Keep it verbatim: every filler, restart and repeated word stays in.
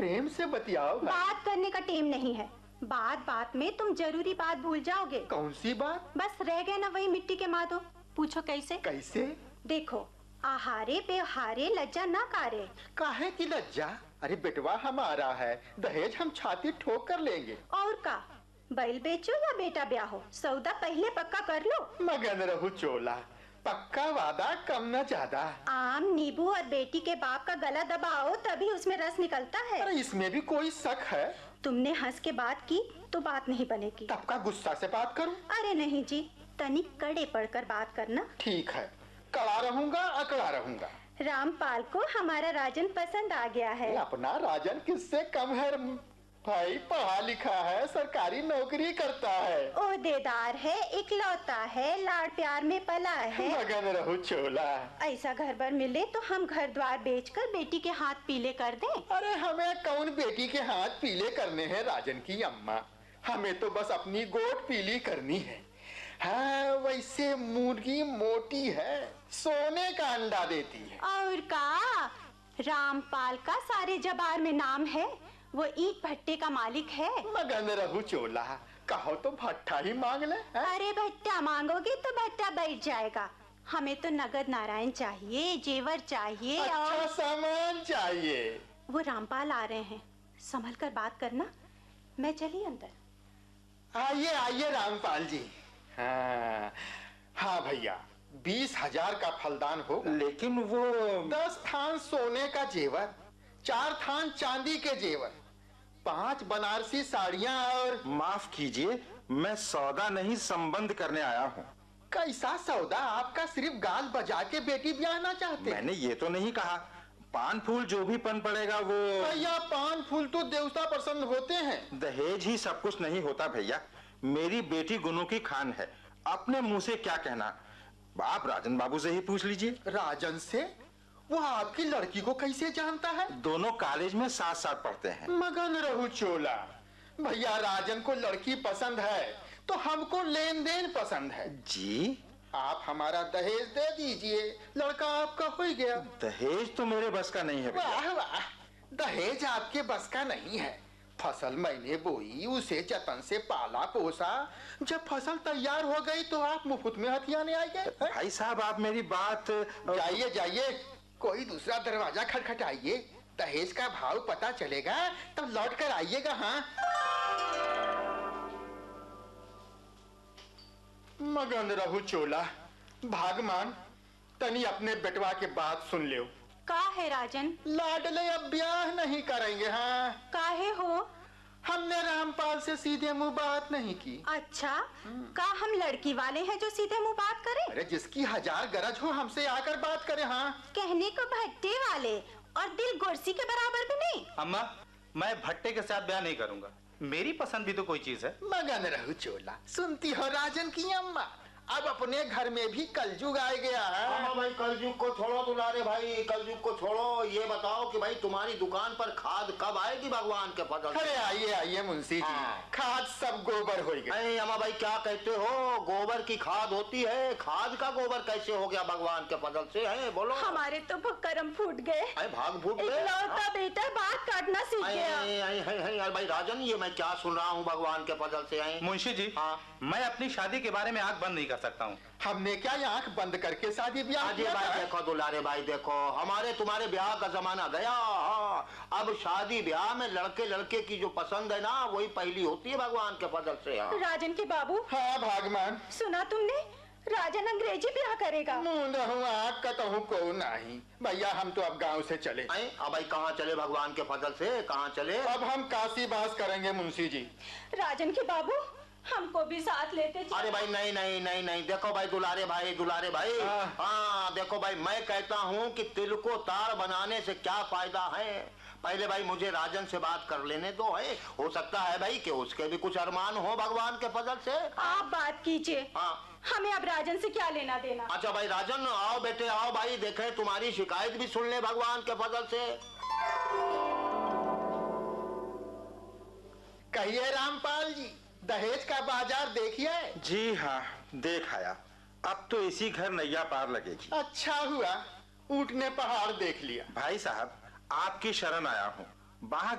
प्रेम से बतियाओ। बात करने का टेम नहीं है। बात बात में तुम जरूरी बात भूल जाओगे। कौन सी बात? बस रह गए ना वही मिट्टी के मादो। पूछो कैसे? कैसे? देखो, आहारे बेहारे लज्जा ना कारे। काहे की लज्जा? अरे बेटवा हमारा है, दहेज हम छाती ठोक कर लेंगे। और का, बैल बेचो या बेटा ब्याहो, सौदा पहले पक्का कर लो। मगन रहू चोला, पक्का वादा कम न ज्यादा। आम नींबू और बेटी के बाप का गला दबाओ तभी उसमें रस निकलता है। अरे इसमें भी कोई शक है? तुमने हंस के बात की तो बात नहीं बनेगी। तब का गुस्सा से बात करूं? अरे नहीं जी, तनिक कड़े पड़कर बात करना। ठीक है, कड़ा रहूंगा, अकड़ा रहूंगा। रामपाल को हमारा राजन पसंद आ गया है। अपना राजन किससे कम है भाई? पढ़ा लिखा है, सरकारी नौकरी करता है, ओहदेदार है, इकलौता है, लाड़ प्यार में पला है। मगन रहू चोला। ऐसा घर बार मिले तो हम घर द्वार बेचकर बेटी के हाथ पीले कर दें। अरे हमें कौन बेटी के हाथ पीले करने हैं राजन की अम्मा, हमें तो बस अपनी गोद पीली करनी है। हाँ, वैसे मुर्गी मोटी है, सोने का अंडा देती है। और का, रामपाल का सारे जबार में नाम है, वो ईंट भट्टे का मालिक है। मगन रहू चोला, कहो तो भट्टा ही मांग ले। है? अरे भट्टा मांगोगे तो भट्टा बैठ जाएगा। हमें तो नगद नारायण चाहिए, जेवर चाहिए, अच्छा और सामान चाहिए। वो रामपाल आ रहे हैं, संभल कर बात करना। मैं चली अंदर। आइए आइए रामपाल जी। हाँ हाँ भैया, बीस हजार का फलदान होगा। लेकिन वो दस थान सोने का जेवर, चार थान चांदी के जेवर, पांच बनारसी साड़ियां और... माफ कीजिए, मैं सौदा नहीं संबंध करने आया हूँ। कैसा सौदा? आपका सिर्फ गाल बजा के बेटी ब्याहना चाहते? मैंने ये तो नहीं कहा। पान फूल जो भी पन पड़ेगा वो... भैया पान फूल तो देवता पसंद होते हैं। दहेज ही सब कुछ नहीं होता भैया। मेरी बेटी गुनों की खान है, अपने मुंह से क्या कहना, आप राजन बाबू से ही पूछ लीजिए। राजन से? वो आपकी लड़की को कैसे जानता है? दोनों कॉलेज में साथ साथ पढ़ते हैं। मगन रहू चोला, भैया राजन को लड़की पसंद है तो हमको लेन देन पसंद है। जी, आप हमारा दहेज दे दीजिए, लड़का आपका हो गया। दहेज तो मेरे बस का नहीं है भैया। वाह वाह, दहेज आपके बस का नहीं है। फसल मैंने बोई, उसे जतन से पाला पोसा, जब फसल तैयार हो गई तो आप मुफ्त में हथियाने आ गए। भाई साहब, आप मेरी बात... जाइए जाइए, कोई दूसरा दरवाजा खटखटाइए, दहेज का भाव पता चलेगा तब लौट कर आइएगा। हाँ, मगन रहू चोला, भागमान तनी अपने बेटवा के बात सुन ले। का है राजन? लाडले अब ब्याह नहीं करेंगे। हाँ, काहे हो? हमने रामपाल से सीधे मुंह बात नहीं की। अच्छा, का हम लड़की वाले हैं जो सीधे मुंह बात करें? अरे जिसकी हजार गरज हो हमसे आकर बात करे। हाँ, कहने को भट्टे वाले और दिल गोरसी के बराबर भी नहीं। अम्मा, मैं भट्टे के साथ ब्याह नहीं करूंगा, मेरी पसंद भी तो कोई चीज है। मगन रहू चोला, सुनती हो राजन की अम्मा, अब अपने घर में भी कलयुग आ गया है। हाँ भाई, कलयुग को छोड़ो दुलारे भाई, कलयुग को छोड़ो। ये बताओ कि भाई तुम्हारी दुकान पर खाद कब आएगी भगवान के फजल से? अरे आइए आइए मुंशी जी, हाँ। खाद सब गोबर हो गई। अरे अम्मा भाई, क्या कहते हो? गोबर की खाद होती है, खाद का गोबर कैसे हो गया भगवान के फजल से? है बोलो। हमारे तो करम फूट गए। अरे भाग फूट गए। इकलौता बेटा बात काटना सीख गया। भाई राजन, ये मैं क्या सुन रहा हूँ भगवान के फजल से? है मुंशी जी, हाँ। मैं अपनी शादी के बारे में आंख बंद नहीं कर सकता हूँ। हमने क्या आंख बंद करके शादी ब्याह अजय किया भाई था? देखो दुलारे भाई, देखो हमारे तुम्हारे ब्याह का जमाना गया। हाँ, अब शादी ब्याह में लड़के लड़के की जो पसंद है ना, वही पहली होती है भगवान के फजल से। हाँ। राजन के बाबू। हाँ भागमान, सुना तुमने? राजन अंग्रेजी ब्याह करेगा। कहूँ को नहीं भैया, हम तो अब गांव से चले। अब भाई कहाँ चले भगवान के फजल से? कहाँ चले? अब हम काशी बास करेंगे मुंशी जी। राजन के बाबू, हमको भी साथ लेते चलो। अरे भाई नहीं नहीं नहीं नहीं, देखो भाई दुलारे भाई, दुलारे भाई, हाँ देखो भाई, मैं कहता हूँ कि तिल को तार बनाने से क्या फायदा है। पहले भाई मुझे राजन से बात कर लेने दो। है, हो सकता है भाई कि उसके भी कुछ अरमान हो भगवान के फजल से। आप बात कीजिए। हाँ, हमें अब राजन से क्या लेना देना। अच्छा भाई राजन, आओ बेटे आओ भाई, देखे तुम्हारी शिकायत भी सुन ले भगवान के फजल से। कहिए रामपाल जी, दहेज का बाजार देखिए। जी हाँ, देख आया। अब तो इसी घर नैया पार लगेगी। अच्छा हुआ ऊँट ने पहाड़ देख लिया। भाई साहब, आपकी शरण आया हूँ। वहाँ